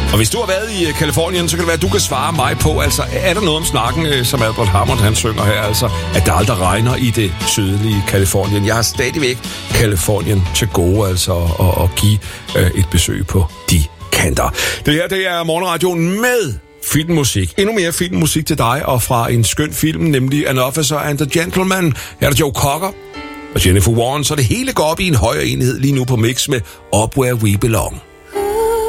Og hvis du har været i Kalifornien, så kan det være, at du kan svare mig på, altså er der noget om snakken, som Albert Hammond han synger her, altså at der aldrig regner i det sydlige Kalifornien. Jeg har stadigvæk Kalifornien til gode, altså at give et besøg på de kanter. Det her, det er Morgenradioen med filmmusik. Endnu mere filmmusik til dig, og fra en skøn film, nemlig An Officer and a Gentleman. Her er der Joe Cocker og Jennifer Warren, så det hele går op i en højere enhed lige nu på Mix med Up Where We Belong.